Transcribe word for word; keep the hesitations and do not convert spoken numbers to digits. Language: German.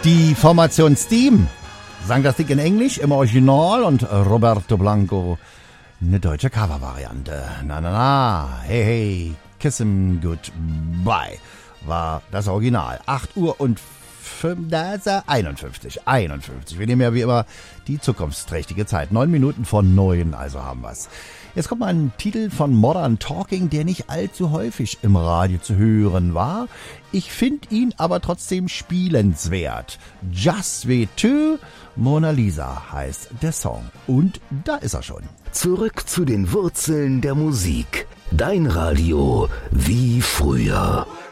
Die Formation Steam sang das Ding in Englisch im Original und Roberto Blanco eine deutsche Covervariante. Na na na, hey hey, kiss him goodbye war das Original. acht Uhr und einundfünfzig, einundfünfzig. Wir nehmen ja wie immer die zukunftsträchtige Zeit. Neun Minuten vor neun, also haben wir's. Jetzt kommt mal ein Titel von Modern Talking, der nicht allzu häufig im Radio zu hören war. Ich finde ihn aber trotzdem spielenswert. Just We Two, Mona Lisa heißt der Song. Und da ist er schon. Zurück zu den Wurzeln der Musik. Dein Radio wie früher.